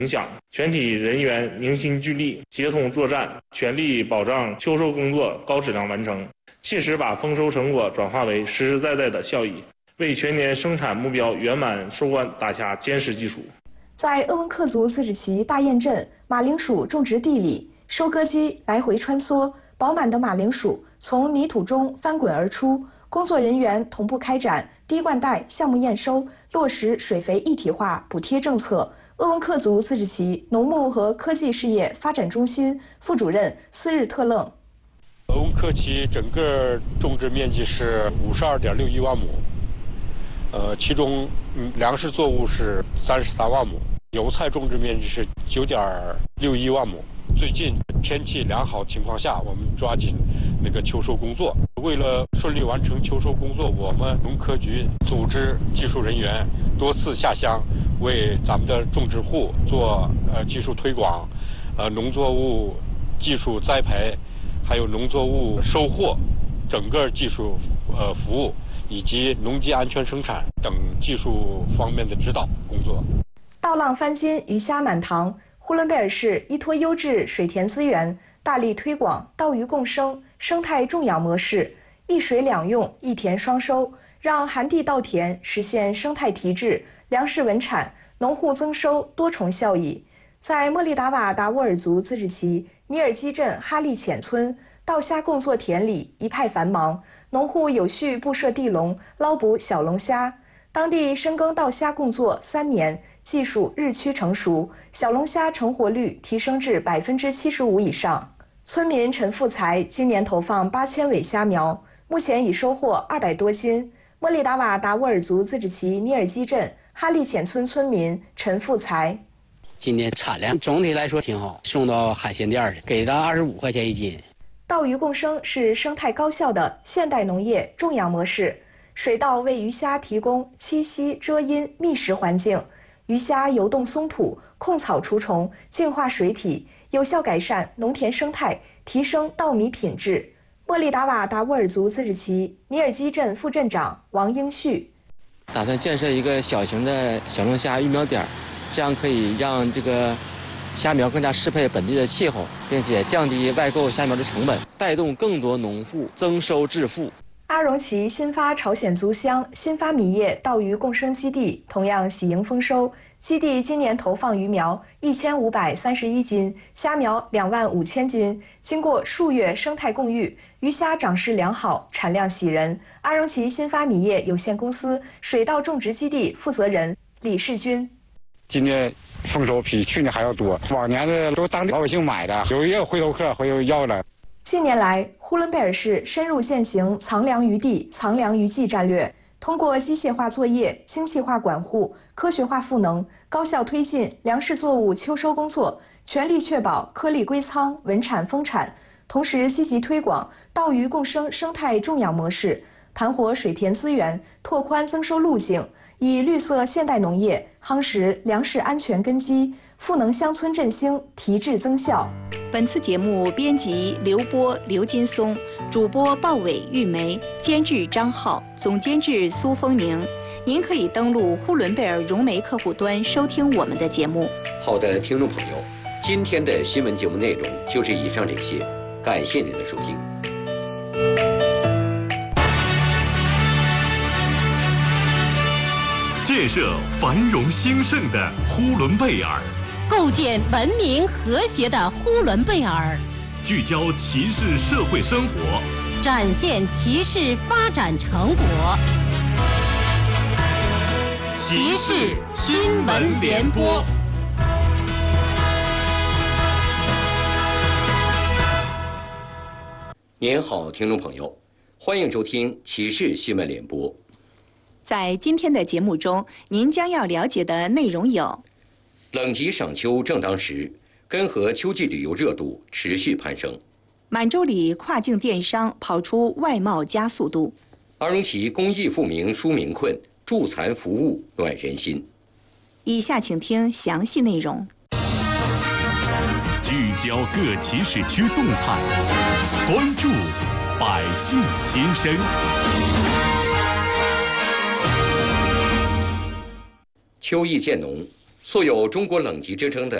影响，全体人员凝心聚力，协同作战，全力保障秋收工作高质量完成，切实把丰收成果转化为实实在在的效益，为全年生产目标圆满收官打下坚实基础。 在鄂温克族自治旗大堰镇马铃薯种植地里，收割机来回穿梭，饱满的马铃薯从泥土中翻滚而出，工作人员同步开展滴灌带项目验收，落实水肥一体化补贴政策。鄂温克族自治旗农牧和科技事业发展中心副主任斯日特楞。 鄂温克旗整个种植面积是52.61万亩，其中粮食作物是33万亩，油菜种植面积是9.61万亩。最近天气良好情况下，我们抓紧那个秋收工作。为了顺利完成秋收工作，我们农科局组织技术人员多次下乡，为咱们的种植户做技术推广，农作物技术栽培，还有农作物收获，整个技术服务以及农机安全生产等技术方面的指导工作。 稻浪翻金，鱼虾满塘。呼伦贝尔市依托优质水田资源，大力推广稻鱼共生、生态种养模式，一水两用、一田双收，让寒地稻田实现生态提质、粮食稳产、农户增收多重效益。在莫力达瓦达斡尔族自治旗尼尔基镇哈利浅村，稻虾供作田里一派繁忙，农户有序布设地笼，捞捕小龙虾。当地深耕稻虾供作3年，技术日趋成熟，小龙虾成活率提升至75%以上。村民陈富才今年投放8000尾虾苗，目前已收获200多斤。莫力达瓦达斡尔族自治旗尼尔基镇哈利浅村村民陈富才： 今年产量总体来说挺好，送到海鲜店去，给他25块钱一斤。 稻鱼共生是生态高效的现代农业种养模式。水稻为鱼虾提供栖息、遮阴、觅食环境，鱼虾游动松土、控草除虫，净化水体，有效改善农田生态，提升稻米品质。莫力达瓦达斡尔族自治旗尼尔基镇副镇长王英旭： 打算建设一个小型的小龙虾育苗点，这样可以让这个虾苗更加适配本地的气候，并且降低外购虾苗的成本，带动更多农户增收致富。 阿荣旗新发朝鲜族乡新发米业稻鱼共生基地同样喜迎丰收，基地今年投放鱼苗1531斤，虾苗25000斤，经过数月生态共育，鱼虾长势良好，产量喜人。阿荣旗新发米业有限公司水稻种植基地负责人李世军： 今年丰收比去年还要多，往年的都当地老百姓买的，有也有回头客回头要了。 近年来，呼伦贝尔市深入践行藏粮于地、藏粮于技战略，通过机械化作业、精细化管护、科学化赋能，高效推进粮食作物秋收工作，全力确保颗粒归仓、稳产丰产。同时，积极推广稻鱼共生生态种养模式，盘活水田资源，拓宽增收路径，以绿色现代农业夯实粮食安全根基，赋能乡村振兴，提质增效。 本次节目编辑刘波、刘金松，主播鲍伟、玉梅，监制张浩，总监制苏丰宁。您可以登录呼伦贝尔融媒客户端收听我们的节目。 好的，听众朋友，今天的新闻节目内容就是以上这些，感谢您的收听。 建设繁荣兴盛的呼伦贝尔， 构建文明和谐的呼伦贝尔， 聚焦骑士社会生活， 展现骑士发展成果。骑士新闻联播。 您好，听众朋友，欢迎收听骑士新闻联播。 在今天的节目中，您将要了解的内容有： 冷极赏秋正当时，根河秋季旅游热度持续攀升； 满洲里跨境电商跑出外贸加速度； 阿荣旗公益富民纾民困，助残服务暖人心。 以下请听详细内容。 聚焦各骑士区动态，关注百姓心声。 秋意渐浓， 素有中国冷极之称的